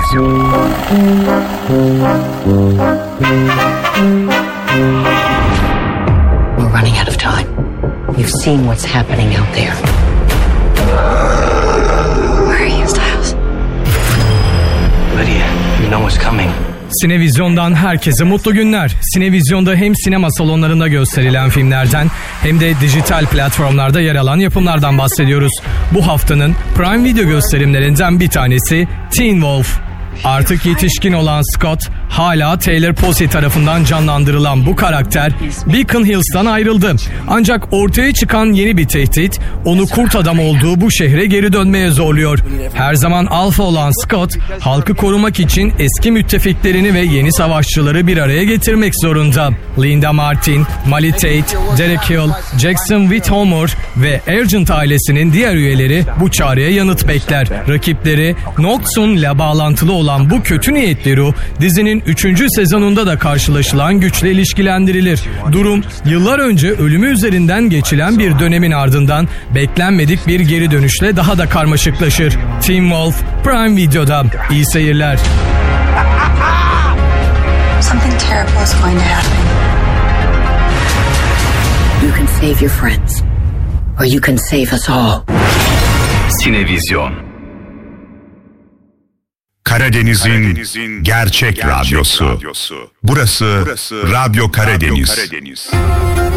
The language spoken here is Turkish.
We're running out of time. You've seen what's happening out there. Where are you, Styles? Lydia, you know what's coming. Sinevizyon'dan herkese mutlu günler. Sinevizyon'da hem sinema salonlarında gösterilen filmlerden hem de dijital platformlarda yer alan yapımlardan bahsediyoruz. Bu haftanın Prime Video gösterimlerinden bir tanesi Teen Wolf. Artık yetişkin olan Scott, hala Taylor Posey tarafından canlandırılan bu karakter Beacon Hills'tan ayrıldı. Ancak ortaya çıkan yeni bir tehdit onu kurt adam olduğu bu şehre geri dönmeye zorluyor. Her zaman alfa olan Scott, halkı korumak için eski müttefiklerini ve yeni savaşçıları bir araya getirmek zorunda. Linda Martin, Molly Tate, Derek Hill, Jackson Whitmore ve Argent ailesinin diğer üyeleri bu çağrıya yanıt bekler. Rakipleri Noxon'la bağlantılı olan bu kötü niyetli ruh, dizinin 3. sezonunda da karşılaşılan güçle ilişkilendirilir. Durum, yıllar önce ölümü üzerinden geçilen bir dönemin ardından beklenmedik bir geri dönüşle daha da karmaşıklaşır. Teen Wolf, Prime Video'da. İyi seyirler. Something terrible is going to happen. You can save your friends, or you can save us all. Sinevizyon. Karadeniz'in gerçek radyosu. Burası Radyo Karadeniz.